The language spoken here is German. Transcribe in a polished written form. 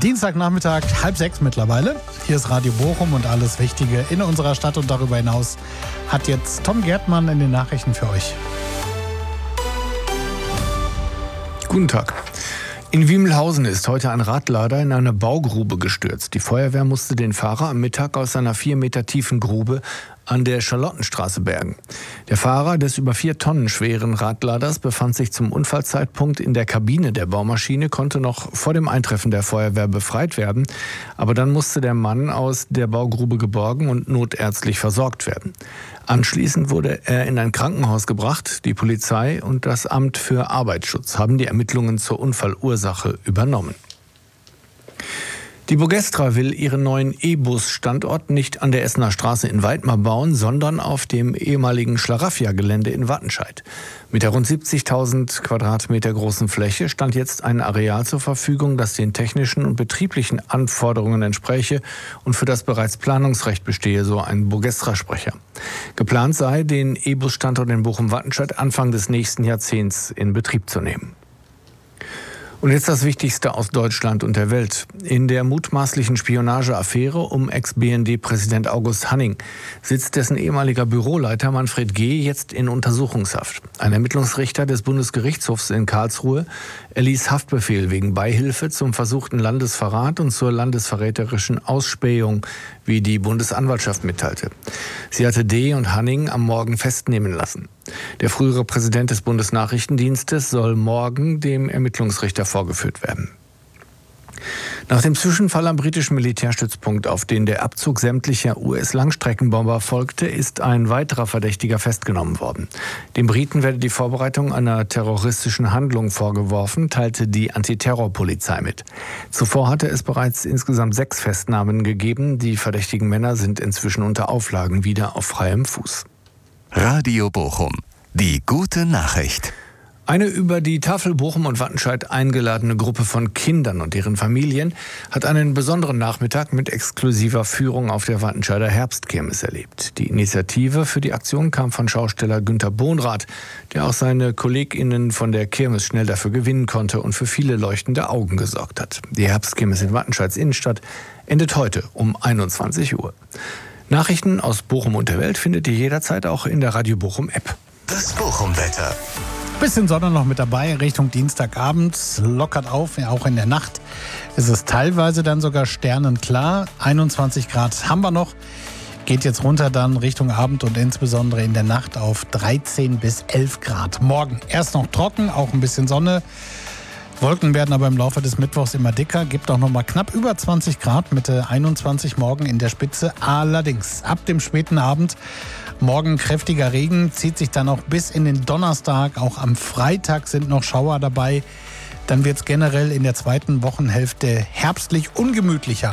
Dienstagnachmittag, 5:30 mittlerweile. Hier ist Radio Bochum und alles Wichtige in unserer Stadt und darüber hinaus hat jetzt Tom Gärtmann in den Nachrichten für euch. Guten Tag. In Wiemelhausen ist heute ein Radlader in eine Baugrube gestürzt. Die Feuerwehr musste den Fahrer am Mittag aus einer 4 Meter tiefen Grube an der Charlottenstraße bergen. Der Fahrer des über 4 Tonnen schweren Radladers befand sich zum Unfallzeitpunkt in der Kabine der Baumaschine, konnte noch vor dem Eintreffen der Feuerwehr befreit werden. Aber dann musste der Mann aus der Baugrube geborgen und notärztlich versorgt werden. Anschließend wurde er in ein Krankenhaus gebracht. Die Polizei und das Amt für Arbeitsschutz haben die Ermittlungen zur Unfallursache übernommen. Die Bogestra will ihren neuen E-Bus-Standort nicht an der Essener Straße in Weidmar bauen, sondern auf dem ehemaligen Schlaraffia-Gelände in Wattenscheid. Mit der rund 70.000 Quadratmeter großen Fläche stand jetzt ein Areal zur Verfügung, das den technischen und betrieblichen Anforderungen entspräche und für das bereits Planungsrecht bestehe, so ein Bogestra-Sprecher. Geplant sei, den E-Bus-Standort in Bochum-Wattenscheid Anfang des nächsten Jahrzehnts in Betrieb zu nehmen. Und jetzt das Wichtigste aus Deutschland und der Welt. In der mutmaßlichen Spionageaffäre um Ex-BND-Präsident August Hanning sitzt dessen ehemaliger Büroleiter Manfred G. jetzt in Untersuchungshaft. Ein Ermittlungsrichter des Bundesgerichtshofs in Karlsruhe erließ Haftbefehl wegen Beihilfe zum versuchten Landesverrat und zur landesverräterischen Ausspähung, wie die Bundesanwaltschaft mitteilte. Sie hatte D. und Hanning am Morgen festnehmen lassen. Der frühere Präsident des Bundesnachrichtendienstes soll morgen dem Ermittlungsrichter vorgeführt werden. Nach dem Zwischenfall am britischen Militärstützpunkt, auf den der Abzug sämtlicher US-Langstreckenbomber folgte, ist ein weiterer Verdächtiger festgenommen worden. Den Briten werde die Vorbereitung einer terroristischen Handlung vorgeworfen, teilte die Antiterrorpolizei mit. Zuvor hatte es bereits insgesamt 6 Festnahmen gegeben. Die verdächtigen Männer sind inzwischen unter Auflagen wieder auf freiem Fuß. Radio Bochum. Die gute Nachricht. Eine über die Tafel Bochum und Wattenscheid eingeladene Gruppe von Kindern und deren Familien hat einen besonderen Nachmittag mit exklusiver Führung auf der Wattenscheider Herbstkirmes erlebt. Die Initiative für die Aktion kam von Schausteller Günter Bohnrath, der auch seine KollegInnen von der Kirmes schnell dafür gewinnen konnte und für viele leuchtende Augen gesorgt hat. Die Herbstkirmes in Wattenscheids Innenstadt endet heute um 21 Uhr. Nachrichten aus Bochum und der Welt findet ihr jederzeit auch in der Radio Bochum App. Das Bochum-Wetter. Bisschen Sonne noch mit dabei, Richtung Dienstagabend, lockert auf, ja, auch in der Nacht ist es teilweise dann sogar sternenklar. 21 Grad haben wir noch, geht jetzt runter dann Richtung Abend und insbesondere in der Nacht auf 13 bis 11 Grad. Morgen erst noch trocken, auch ein bisschen Sonne. Wolken werden aber im Laufe des Mittwochs immer dicker, gibt auch noch mal knapp über 20 Grad, Mitte 21 morgen in der Spitze. Allerdings ab dem späten Abend morgen kräftiger Regen, zieht sich dann auch bis in den Donnerstag. Auch am Freitag sind noch Schauer dabei. Dann wird es generell in der zweiten Wochenhälfte herbstlich ungemütlicher.